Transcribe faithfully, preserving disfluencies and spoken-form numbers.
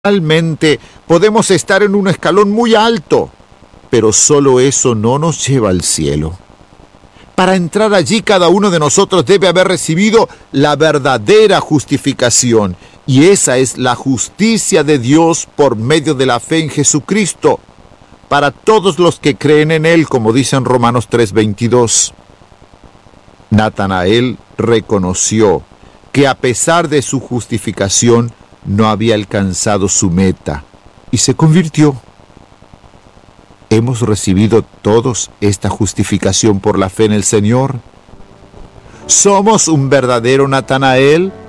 Realmente podemos estar en un escalón muy alto, pero solo eso no nos lleva al cielo. Para entrar allí, cada uno de nosotros debe haber recibido la verdadera justificación, y esa es la justicia de Dios por medio de la fe en Jesucristo, para todos los que creen en Él, como dice en Romanos tres veintidós. Natanael reconoció que a pesar de su justificación, no había alcanzado su meta y se convirtió. ¿Hemos recibido todos esta justificación por la fe en el Señor? ¿Somos un verdadero Natanael?